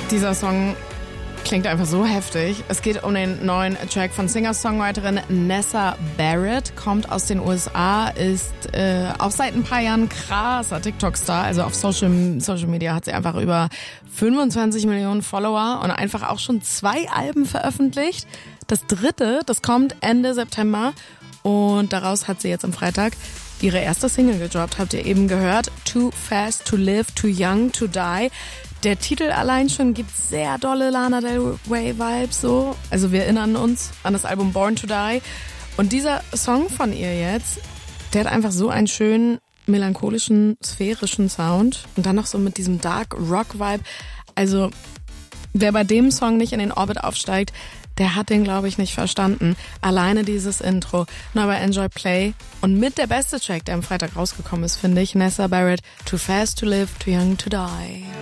Dieser Song klingt einfach so heftig. Es geht um den neuen Track von Singer-Songwriterin Nessa Barrett, kommt aus den USA, ist auch seit ein paar Jahren krasser TikTok-Star. Also auf Social Media hat sie einfach über 25 Millionen Follower und einfach auch schon 2 Alben veröffentlicht. Das 3., das kommt Ende September und daraus hat sie jetzt am Freitag ihre erste Single gedroppt. Habt ihr eben gehört? Too Fast to Live, Too Young to Die. Der Titel allein schon gibt sehr dolle Lana Del Rey Vibes so. Also wir erinnern uns an das Album Born to Die. Und dieser Song von ihr jetzt, der hat einfach so einen schönen, melancholischen, sphärischen Sound. Und dann noch so mit diesem Dark Rock Vibe. Also wer bei dem Song nicht in den Orbit aufsteigt, der hat den, glaube ich, nicht verstanden. Alleine dieses Intro. Nur bei Enjoy Play. Und mit der beste Track, der am Freitag rausgekommen ist, finde ich, Nessa Barrett, Too Fast to Live, Too Young to Die.